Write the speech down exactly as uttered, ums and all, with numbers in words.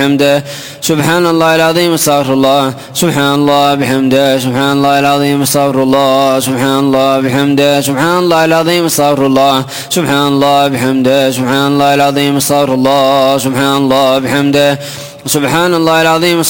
بحمده سبحان الله العظيم استغفر الله سبحان الله بحمده سبحان الله العظيم استغفر الله سبحان الله بحمده سبحان الله العظيم استغفر الله سبحان الله بحمده سبحان الله العظيم استغفر الله سبحان الله بحمده سبحان الله العظيم